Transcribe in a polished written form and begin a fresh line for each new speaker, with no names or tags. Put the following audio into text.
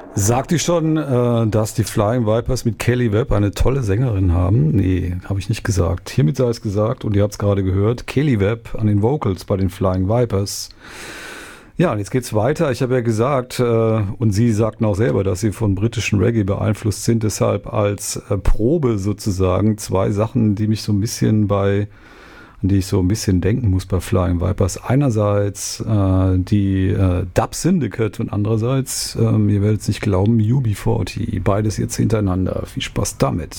Sagt ich schon, dass die Flying Vipers mit Kelly Webb eine tolle Sängerin haben? Nee, habe ich nicht gesagt. Hiermit sei es gesagt, und ihr habt es gerade gehört, Kelly Webb an den Vocals bei den Flying Vipers. Ja, und jetzt geht's weiter. Ich habe ja gesagt, und Sie sagten auch selber, dass Sie von britischen Reggae beeinflusst sind, deshalb als Probe sozusagen zwei Sachen, die mich so ein bisschen an die ich so ein bisschen denken muss bei Flying Vipers. Einerseits die Dub Syndicate und andererseits, ihr werdet es nicht glauben, UB40. Beides jetzt hintereinander. Viel Spaß damit.